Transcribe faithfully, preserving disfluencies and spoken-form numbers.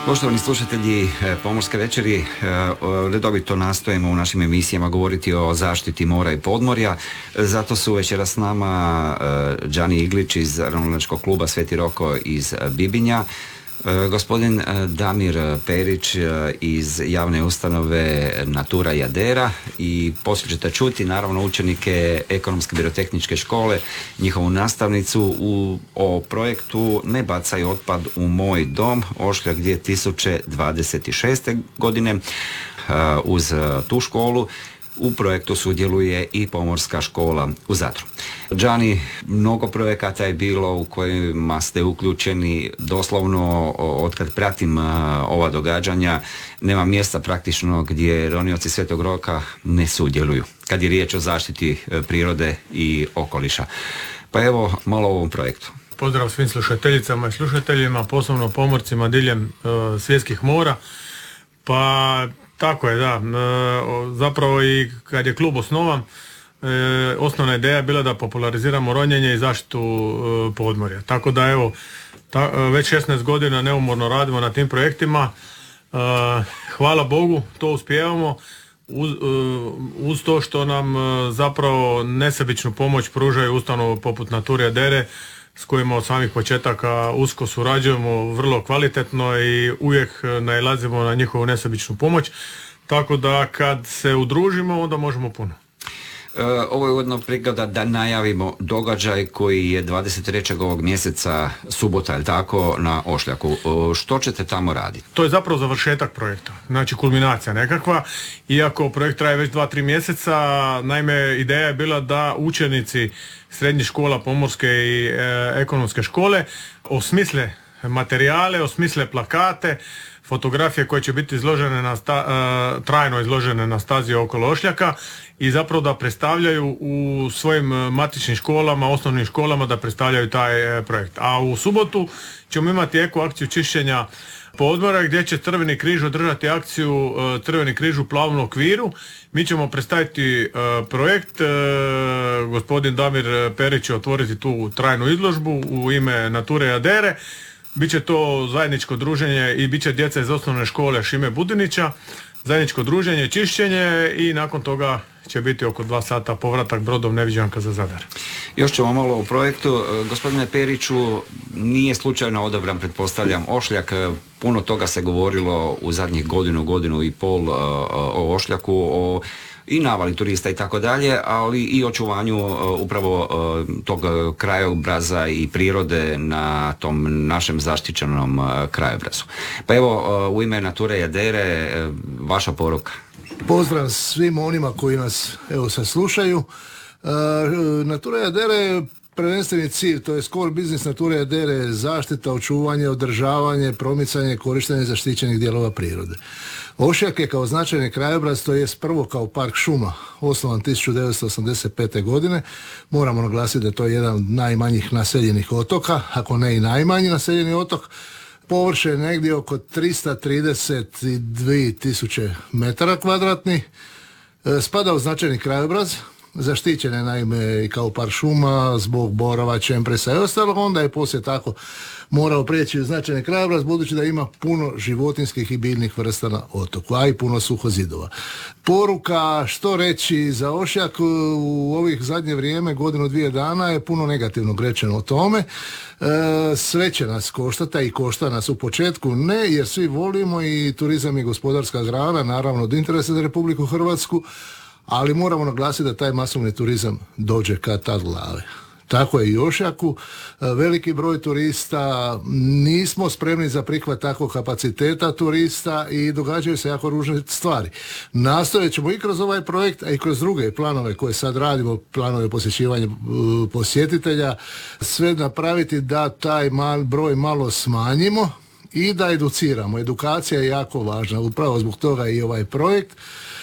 Poštovani slušatelji Pomorske večeri, redovito nastojimo u našim emisijama govoriti o zaštiti mora i podmorja. Zato su večeras s nama Đani Iglić iz Ravnalačkog kluba Sveti Roko iz Bibinja, gospodin Damir Perić iz javne ustanove Natura Jadera i poslije ćete čuti naravno učenike Ekonomske birotehničke škole, njihovu nastavnicu u, o projektu Ne bacaj otpad u moj dom, Ošljak dvije tisuće dvadeset šeste. godine. Uz tu školu u projektu sudjeluje i Pomorska škola u Zadru. Đani, mnogo projekata je bilo u kojima ste uključeni, doslovno otkad pratim ova događanja nema mjesta praktično gdje ronioci Svetog Roka ne sudjeluju kad je riječ o zaštiti prirode i okoliša. Pa evo malo o ovom projektu. Pozdrav svim slušateljicama i slušateljima, posebno pomorcima diljem e, svjetskih mora. Pa tako je, da. E, zapravo i kad je klub osnovan, e, osnovna ideja je bila da populariziramo ronjenje i zaštitu e, podmorja. Tako da evo, ta, već šesnaest godina neumorno radimo na tim projektima. E, hvala Bogu, to uspijevamo. Uz, uz to što nam zapravo nesebičnu pomoć pružaju ustanove poput Nature Jadere, s kojima od samih početaka usko surađujemo vrlo kvalitetno i uvijek nailazimo na njihovu nesebičnu pomoć, tako da kad se udružimo onda možemo puno. Ovo je ujedno prigoda da najavimo događaj koji je dvadeset trećeg ovog mjeseca, subota, je tako, na Ošljaku. Što ćete tamo raditi? To je zapravo završetak projekta, znači kulminacija nekakva. Iako projekt traje već dva tri mjeseca, naime ideja je bila da učenici srednjih škola pomorske i e, ekonomske škole osmisle materijale, osmisle plakate, fotografije koje će biti izložene na sta, uh, trajno izložene na stazi okolo Ošljaka i zapravo da predstavljaju u svojim matičnim školama, osnovnim školama da predstavljaju taj uh, projekt. A u subotu ćemo imati eko akciju čišćenja podmorja gdje će Crveni križ održati akciju uh, Crveni križ u plavom okviru. Mi ćemo predstaviti uh, projekt, uh, gospodin Damir Perić će otvoriti tu trajnu izložbu u ime Nature Jadere. Biće to zajedničko druženje i bit će djeca iz osnovne škole Šime Budinića, zajedničko druženje, čišćenje i nakon toga će biti oko dva sata povratak brodom Neviđanka za Zadar. Još ćemo malo o projektu. Gospodine Periću, nije slučajno odabran, pretpostavljam, Ošljak. Puno toga se govorilo u zadnjih godinu, godinu i pol o Ošljaku, o i navali turista i tako dalje, ali i očuvanju uh, upravo uh, tog krajobraza i prirode na tom našem zaštićenom uh, krajobrazu. Pa evo, uh, u ime Nature Jadere, uh, vaša poruka. Pozdrav svim onima koji nas evo sad slušaju. Uh, Natura Jadere, prvenstveni cilj, to je core business Nature Jadere, zaštita, očuvanje, održavanje, promicanje, korištenje zaštićenih dijelova prirode. Ošljak je kao značajni krajobraz, to jest prvo kao park šuma, osnovan tisuću devetsto osamdeset pete. godine. Moramo naglasiti da je to jedan od najmanjih naseljenih otoka, ako ne i najmanji naseljeni otok. Površine je negdje oko tristo trideset dvije tisuće metara kvadratnih. Spada u značajni krajobraz, zaštićen je naime i kao park šuma zbog borova, čempresa i ostalog, onda je poslije tako morao prijeći u značajni krajobraz budući da ima puno životinjskih i biljnih vrsta na otoku, a i puno suhozidova. Poruka što reći za Ošljak u ovih zadnje vrijeme, godinu dvije dana je puno negativnog rečeno o tome. E, sve će nas koštati i košta nas u početku ne, jer svi volimo i turizam je gospodarska grana, naravno od interesa za Republiku Hrvatsku, ali moramo naglasiti da taj masovni turizam dođe kad tad glave. Tako je i Ošljaku, veliki broj turista, nismo spremni za prihvat takvog kapaciteta turista i događaju se jako ružne stvari. Nastojat ćemo i kroz ovaj projekt, a i kroz druge planove koje sad radimo, planove posjećivanja posjetitelja, sve napraviti da taj mal, broj malo smanjimo i da educiramo. Edukacija je jako važna, upravo zbog toga i ovaj projekt.